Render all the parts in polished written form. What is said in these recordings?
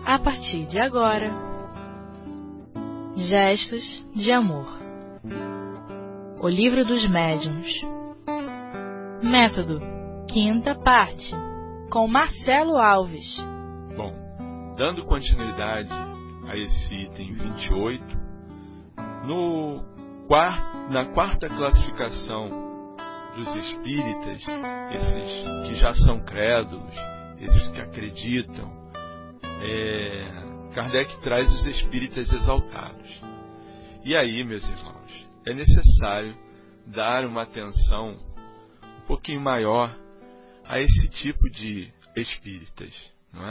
a partir de agora. Gestos de Amor. O Livro dos Médiuns. Método, 5ª parte, com Marcelo Alves. Bom, dando continuidade a esse item 28, na quarta classificação dos espíritas, esses que já são crédulos, esses que acreditam, Kardec traz os espíritas exaltados. E aí, meus irmãos, é necessário dar uma atenção um pouquinho maior a esse tipo de espíritas, não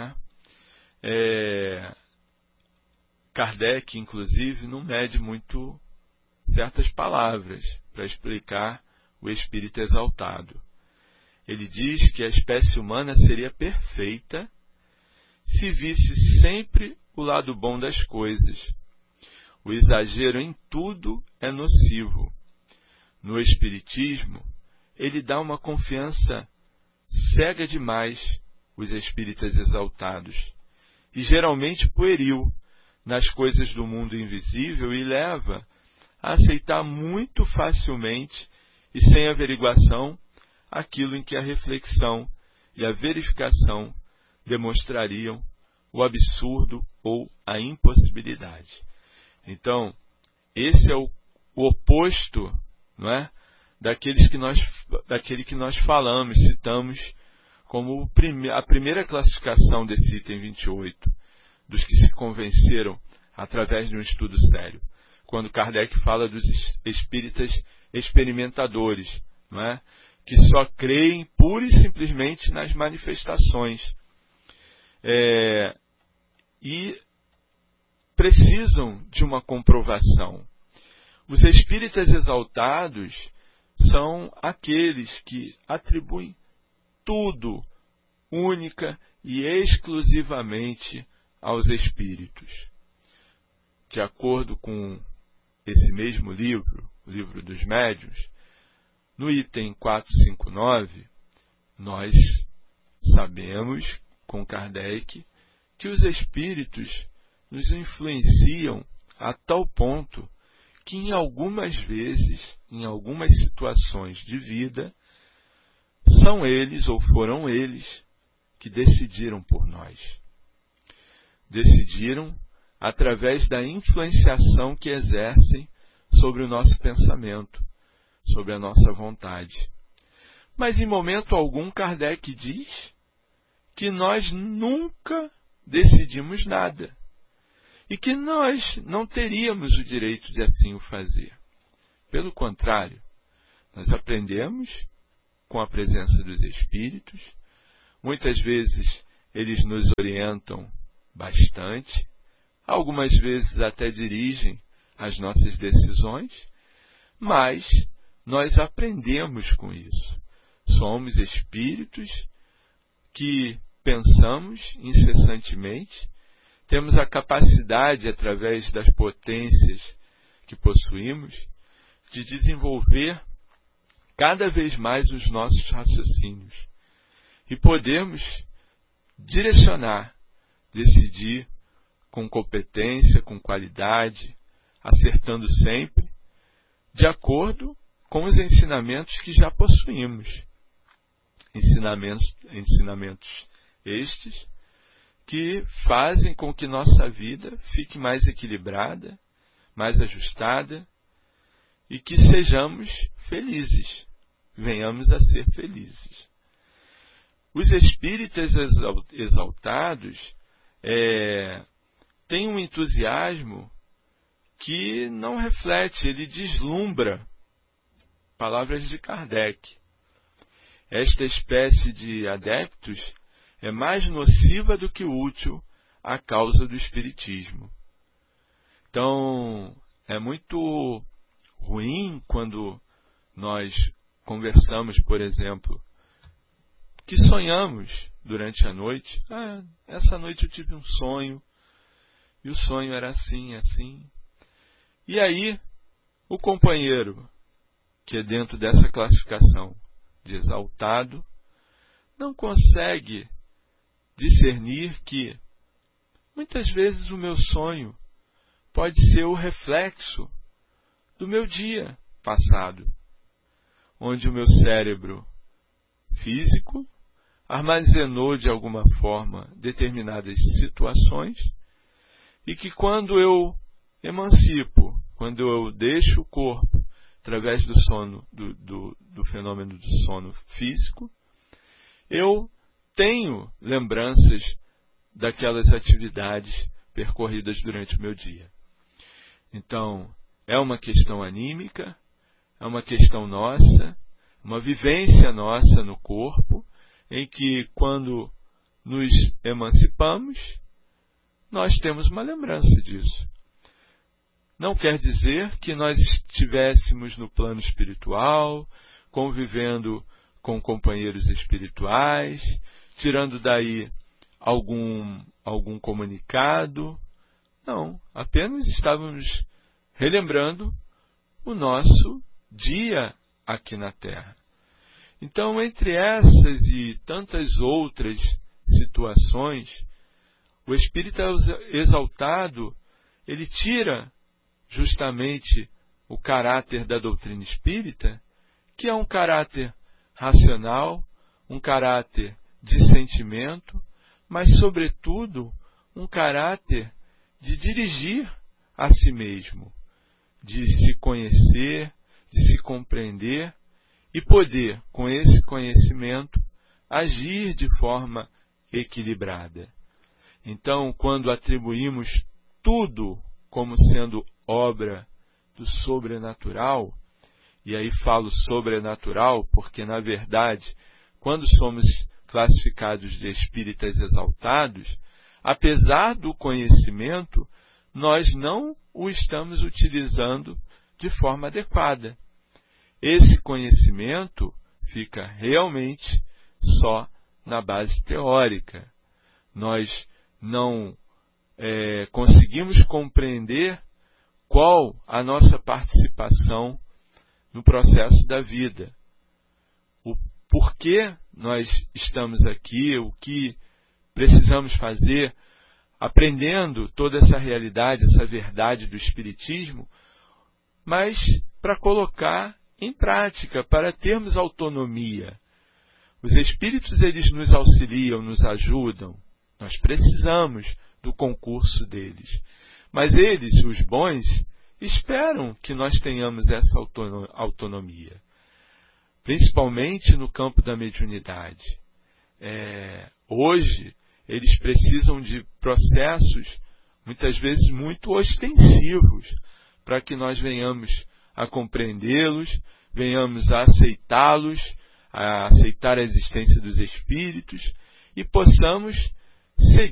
é? Kardec, inclusive, não mede muito certas palavras para explicar o espírito exaltado. Ele diz que a espécie humana seria perfeita se visse sempre o lado bom das coisas. O exagero em tudo é nocivo. No espiritismo, ele dá uma confiança cega demais os espíritas exaltados, e geralmente pueril nas coisas do mundo invisível, e leva a aceitar muito facilmente e sem averiguação aquilo em que a reflexão e a verificação demonstrariam o absurdo ou a impossibilidade. Então, esse é o oposto, não é, daquele que nós falamos, citamos como a primeira classificação desse item 28, dos que se convenceram através de um estudo sério, quando Kardec fala dos espíritas experimentadores, não é, que só creem pura e simplesmente nas manifestações, e precisam de uma comprovação. Os espíritas exaltados são aqueles que atribuem tudo única e exclusivamente aos espíritos. De acordo com esse mesmo livro, o Livro dos Médiuns, no item 459, nós sabemos, com Kardec, que os espíritos nos influenciam a tal ponto que em algumas vezes, em algumas situações de vida, são eles ou foram eles que decidiram por nós. Decidiram através da influenciação que exercem sobre o nosso pensamento, sobre a nossa vontade. Mas em momento algum Kardec diz que nós nunca decidimos nada e que nós não teríamos o direito de assim o fazer. Pelo contrário, nós aprendemos com a presença dos espíritos. Muitas vezes eles nos orientam bastante, algumas vezes até dirigem as nossas decisões, mas nós aprendemos com isso. Somos espíritos que pensamos incessantemente, temos a capacidade, através das potências que possuímos, de desenvolver cada vez mais os nossos raciocínios e podemos direcionar, decidir com competência, com qualidade, acertando sempre, de acordo com os ensinamentos que já possuímos. Ensinamentos estes que fazem com que nossa vida fique mais equilibrada, mais ajustada e que sejamos felizes, venhamos a ser felizes. Os espíritas exaltados têm um entusiasmo que não reflete, ele deslumbra. Palavras de Kardec. Esta espécie de adeptos é mais nociva do que útil à causa do espiritismo. Então, é muito ruim quando nós conversamos, por exemplo, que sonhamos durante a noite. Essa noite eu tive um sonho, e o sonho era assim, assim. E aí, o companheiro, que é dentro dessa classificação de exaltado, não consegue discernir que muitas vezes o meu sonho pode ser o reflexo do meu dia passado, onde o meu cérebro físico armazenou de alguma forma determinadas situações e que quando eu emancipo, quando eu deixo o corpo através do sono, do fenômeno do sono físico, eu tenho lembranças daquelas atividades percorridas durante o meu dia. Então, é uma questão anímica, é uma questão nossa, uma vivência nossa no corpo, em que quando nos emancipamos, nós temos uma lembrança disso. Não quer dizer que nós estivéssemos no plano espiritual, convivendo com companheiros espirituais, tirando daí algum comunicado. Não, apenas estávamos relembrando o nosso dia aqui na Terra. Então, entre essas e tantas outras situações, o espírita exaltado, ele tira justamente o caráter da doutrina espírita, que é um caráter racional, um caráter de sentimento, mas, sobretudo, um caráter de dirigir a si mesmo, de se conhecer, de se compreender e poder, com esse conhecimento, agir de forma equilibrada. Então, quando atribuímos tudo como sendo obra do sobrenatural, e aí falo sobrenatural porque, na verdade, quando somos classificados de espíritas exaltados, apesar do conhecimento, nós não o estamos utilizando de forma adequada. Esse conhecimento fica realmente só na base teórica. Nós não conseguimos compreender qual a nossa participação no processo da vida. O porquê nós estamos aqui, o que precisamos fazer, aprendendo toda essa realidade, essa verdade do Espiritismo, mas para colocar em prática, para termos autonomia. Os Espíritos, eles nos auxiliam, nos ajudam. Nós precisamos do concurso deles. Mas eles, os bons, esperam que nós tenhamos essa autonomia. Principalmente no campo da mediunidade. Hoje, eles precisam de processos, muitas vezes, muito ostensivos, para que nós venhamos a compreendê-los, venhamos a aceitá-los, a aceitar a existência dos espíritos e possamos seguir